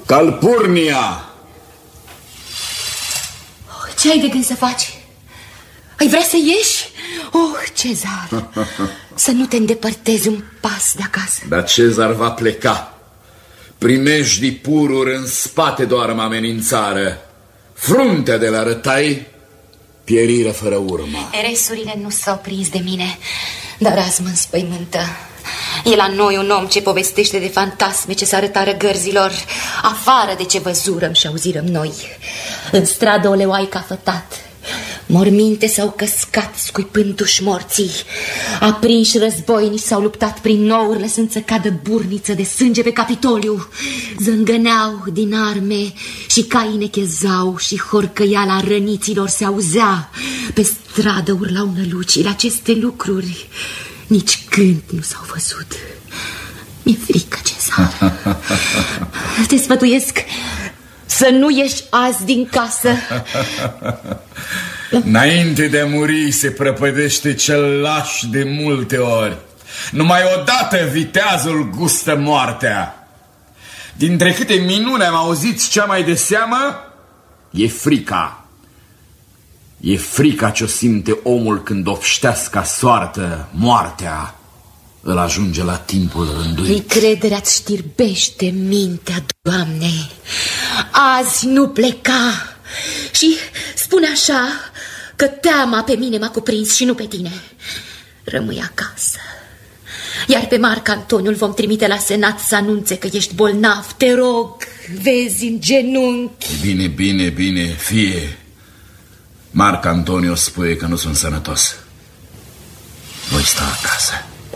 Calpurnia! Ce ai de gând să faci? Ai vrea să ieși? Cezar, să nu te îndepărtezi un pas de acasă. Dar Cezar va pleca. Primejdii pururi în spate doar mă amenințară. Fruntea de la rătai, pierire fără urmă. Eresurile nu s-au prins de mine, dar azi mă înspăimântă. E la noi un om ce povestește de fantasme ce s-arătară gărzilor, afară de ce văzurăm și auzirăm noi. În stradă o leoaică a fătat, morminte s-au căscat scuipându-și morții, aprinși războinici s-au luptat prin nouri, lăsând să cadă burniță de sânge pe Capitoliu. Zângăneau din arme și caii nechezau și horcăiala răniților se auzea. Pe stradă urlau nălucile. Aceste lucruri nici când nu s-au văzut. Mi-e frică, Cezar. Te sfătuiesc să nu ieși azi din casă. Înainte de a muri se prăpădește cel laș de multe ori. Numai odată viteazul gustă moartea. Dintre câte minuni am auzit cea mai de seamă, e frica. E frica ce-o simte omul când obștească soartă, moartea. Îl ajunge la timpul rânduit. Încrederea-ți știrbește mintea, Doamne. Azi nu pleca. Și spune așa că teama pe mine m-a cuprins și nu pe tine. Rămâi acasă. Iar pe Marc Antoniu îl vom trimite la senat să anunțe că ești bolnav. Te rog, vezi în genunchi. Bine, bine, bine, fie. Marc Antoniu spune că nu sunt sănătos. Voi sta acasă.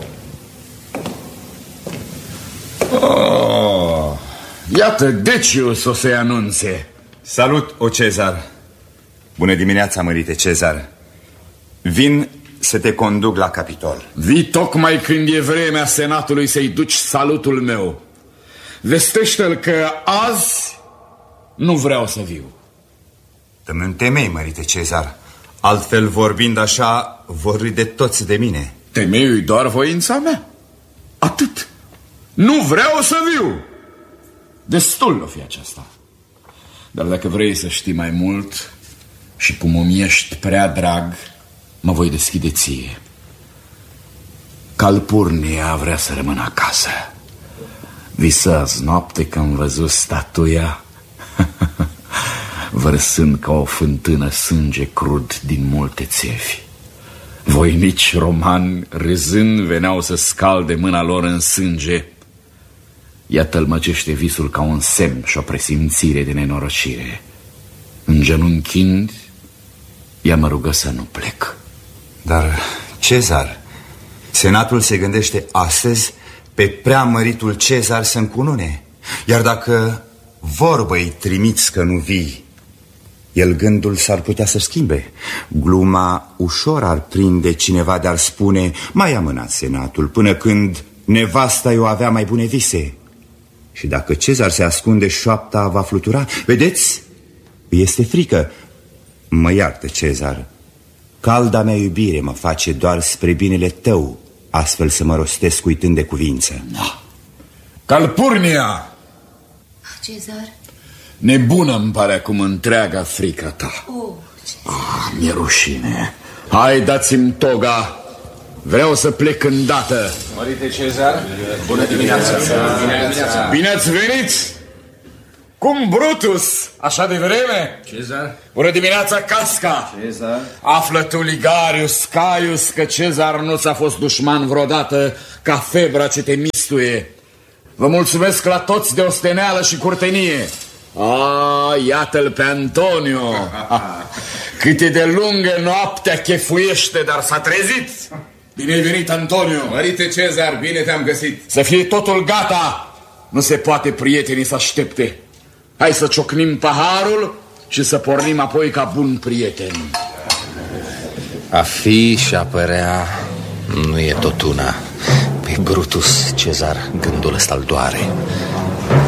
Iată, Decius o să-i anunțe. Salut, o Cezar. Bună dimineața, mărite Cezar. Vin să te conduc la Capitol. Vii tocmai când e vremea senatului să-i duci salutul meu. Vestește-l că azi nu vreau să viu. Dă-mi un temei, mărite Cezar. Altfel, vorbind așa, vor râde toți de mine. Temeiul-i doar voința mea. Atât. Nu vreau să viu. Destul o fi aceasta. Dar dacă vrei să știi mai mult și cum îmi ești prea drag, mă voi deschide ție. Calpurnia vrea să rămână acasă. Visez noapte că am văzut statuia vărsând ca o fântână sânge crud din multe țevi. Voinici romani, râzând, veneau să scalde mâna lor în sânge. Ea tălmăcește visul ca un semn și o presimțire de nenorocire. Îngenunchind, ea mă rugă să nu plec. Dar, Cezar, senatul se gândește astăzi pe preamăritul Cezar să încunune. Iar dacă vorbă îi trimiți că nu vii, el gândul s-ar putea să schimbe. Gluma ușor ar prinde cineva de-ar spune: mai amânat senatul până când nevasta-i o avea mai bune vise. Și dacă Cezar se ascunde, șoapta va flutura. Vedeți? Îi este frică. Mă iartă, Cezar. Calda mea iubire mă face doar spre binele tău, astfel să mă rostesc uitând de cuvință. Da. Calpurnia! Cezar? Nebună îmi pare acum întreaga frica ta. Mi-e rușine. Hai, dați-mi toga. Vreau să plec îndată. Mărite Cezar, bună dimineața. Bine ați venit! Cum, Brutus? Așa de vreme? Cezar. Bună dimineața, Casca. Cezar. Află tu, Ligarius, Caius, că Cezar nu ți-a fost dușman vreodată ca febra ce te mistuie. Vă mulțumesc la toți de osteneală și curtenie. Iată-l pe Antonio. Cât e de lungă noaptea chefuiește, dar s-a trezit. Bine ai venit, Antonio. Mărite Cezar, bine te-am găsit. Să fie totul gata. Nu se poate prietenii să aștepte. Hai să ciocnim paharul și să pornim apoi ca bun prieten. A fi și a părea nu e tot una. Pe Brutus Cezar gândul ăsta-l doare.